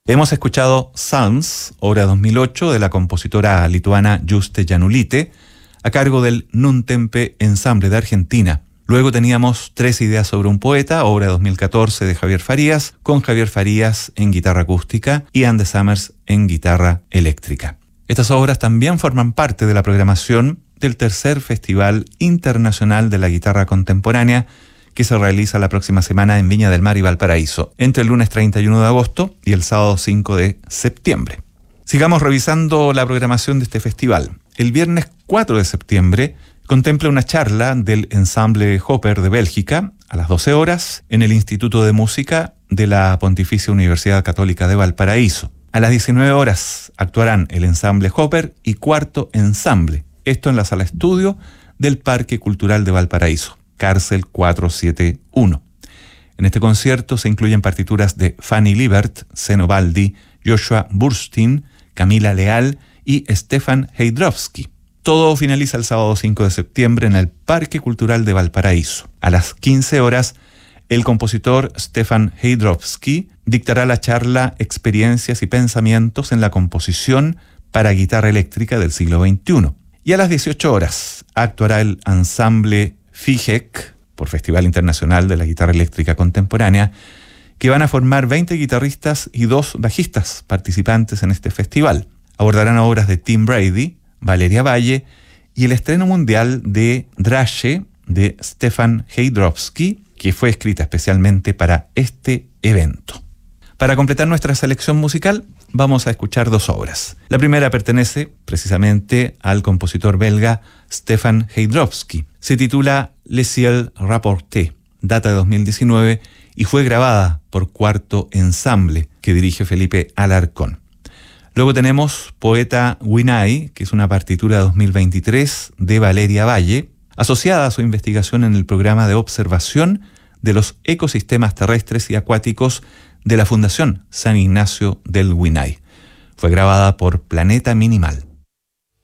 Hemos escuchado Psalms, obra 2008 de la compositora lituana Juste Janulite, a cargo del Nuntempe Ensamble de Argentina. Luego teníamos Tres ideas sobre un poeta, obra 2014 de Javier Farías, con Javier Farías en guitarra acústica y Ann de Summers en guitarra eléctrica. Estas obras también forman parte de la programación del tercer Festival Internacional de la Guitarra Contemporánea, que se realiza la próxima semana en Viña del Mar y Valparaíso, entre el lunes 31 de agosto y el sábado 5 de septiembre. Sigamos revisando la programación de este festival. El viernes 4 de septiembre contempla una charla del Ensamble Hopper de Bélgica a las 12 horas en el Instituto de Música de la Pontificia Universidad Católica de Valparaíso. A las 19 horas actuarán el Ensamble Hopper y Cuarto Ensamble, esto en la sala estudio del Parque Cultural de Valparaíso, Cárcel 471. En este concierto se incluyen partituras de Fanny Liebert, Zeno Baldi, Joshua Burstein, Camila Leal y Stefan Heydrowski. Todo finaliza el sábado 5 de septiembre en el Parque Cultural de Valparaíso. A las 15 horas, el compositor Stefan Heydrowski dictará la charla Experiencias y Pensamientos en la Composición para Guitarra Eléctrica del siglo XXI. Y a las 18 horas actuará el ensamble FIGEC, por Festival Internacional de la Guitarra Eléctrica Contemporánea, que van a formar 20 guitarristas y 2 bajistas participantes en este festival. Abordarán obras de Tim Brady, Valeria Valle y el estreno mundial de Drache de Stefan Heydrowski, que fue escrita especialmente para este evento. Para completar nuestra selección musical, vamos a escuchar 2 obras. La primera pertenece precisamente al compositor belga Stefan Heydrowski. Se titula Le Ciel Rapporté, data de 2019 y fue grabada por Cuarto Ensamble, que dirige Felipe Alarcón. Luego tenemos Poeta Winai, que es una partitura 2023 de Valeria Valle, asociada a su investigación en el programa de observación de los ecosistemas terrestres y acuáticos de la Fundación San Ignacio del Winai. Fue grabada por Planeta Minimal.